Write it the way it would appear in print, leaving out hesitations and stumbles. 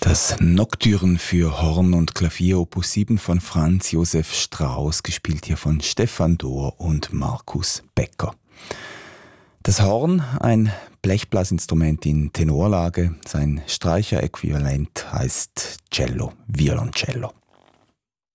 Das Nocturne für Horn und Klavier Opus 7 von Franz Josef Strauss, gespielt hier von Stefan Dohr und Markus Becker. Das Horn, ein Blechblasinstrument in Tenorlage, sein Streicheräquivalent heißt Cello, Violoncello.